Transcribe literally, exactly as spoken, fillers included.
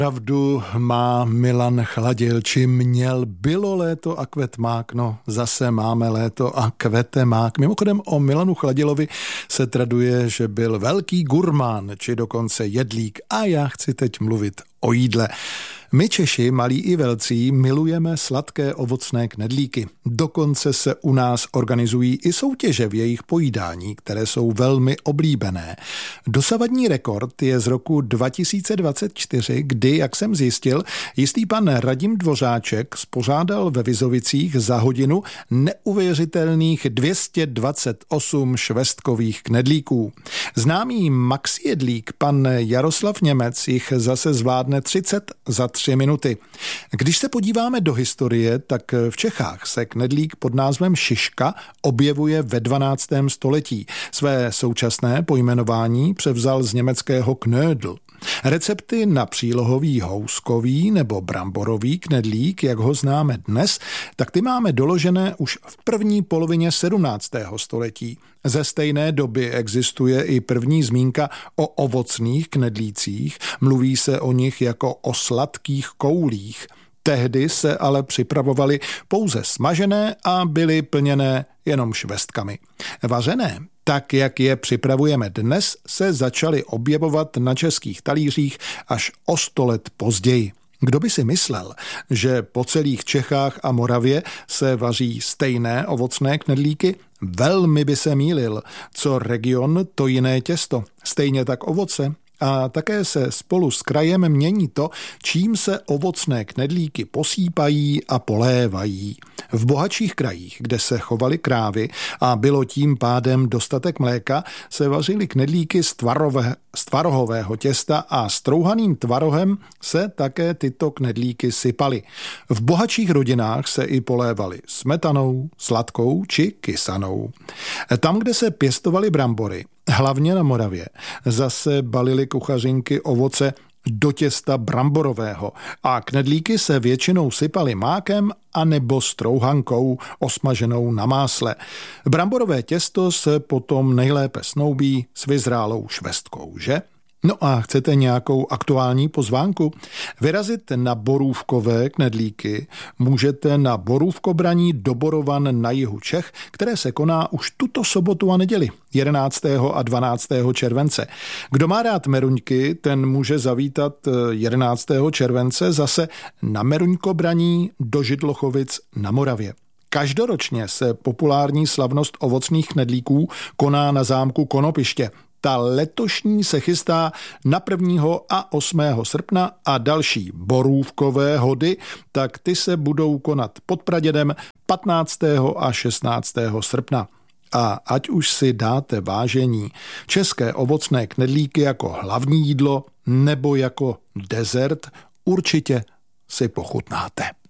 Pravdu má Milan Chladil, či měl, bylo léto a kvet mák, no zase máme léto a kvete mák. Mimochodem o Milanu Chladilovi se traduje, že byl velký gurmán, či dokonce jedlík, a já chci teď mluvit o jídle. My Češi, malí i velcí, milujeme sladké ovocné knedlíky. Dokonce se u nás organizují i soutěže v jejich pojídání, které jsou velmi oblíbené. Dosavadní rekord je z roku dva tisíce dvacet čtyři, kdy, jak jsem zjistil, jistý pan Radim Dvořáček spořádal ve Vizovicích za hodinu neuvěřitelných dvě stě dvacet osm švestkových knedlíků. Známý Max Jedlík, pan Jaroslav Němec, jich zase zvládne třicet za tři minuty. Když se podíváme do historie, tak v Čechách se knedlík pod názvem šiška objevuje ve dvanáctém století. Své současné pojmenování převzal z německého knödel. Recepty na přílohový houskový nebo bramborový knedlík, jak ho známe dnes, tak ty máme doložené už v první polovině sedmnáctého století. Ze stejné doby existuje i první zmínka o ovocných knedlících, mluví se o nich jako o sladkých koulích. Tehdy se ale připravovaly pouze smažené a byly plněné jenom švestkami. Vařené, tak jak je připravujeme dnes, se začaly objevovat na českých talířích až o sto let později. Kdo by si myslel, že po celých Čechách a Moravě se vaří stejné ovocné knedlíky? Velmi by se mýlil. Co region, to jiné těsto. Stejně tak ovoce. A také se spolu s krajem mění to, čím se ovocné knedlíky posýpají a polévají. V bohatších krajích, kde se chovaly krávy a bylo tím pádem dostatek mléka, se vařily knedlíky z, tvarové, z tvarohového těsta a strouhaným tvarohem se také tyto knedlíky sypaly. V bohatších rodinách se i polévaly smetanou, sladkou či kysanou. Tam, kde se pěstovaly brambory, hlavně na Moravě, zase balily kuchařinky ovoce do těsta bramborového a knedlíky se většinou sypaly mákem a nebo strouhankou osmaženou na másle. Bramborové těsto se potom nejlépe snoubí s vyzrálou švestkou, že? No a chcete nějakou aktuální pozvánku? Vyrazit na borůvkové knedlíky můžete na borůvkobraní do Borovan na jihu Čech, které se koná už tuto sobotu a neděli, jedenáctého a dvanáctého července. Kdo má rád meruňky, ten může zavítat jedenáctého července zase na meruňkobraní do Židlochovic na Moravě. Každoročně se populární slavnost ovocných knedlíků koná na zámku Konopiště. Ta letošní se chystá na prvního a osmého srpna a další borůvkové hody, tak ty se budou konat pod Pradědem patnáctého a šestnáctého srpna. A ať už si dáte vážení české ovocné knedlíky jako hlavní jídlo nebo jako dezert, určitě si pochutnáte.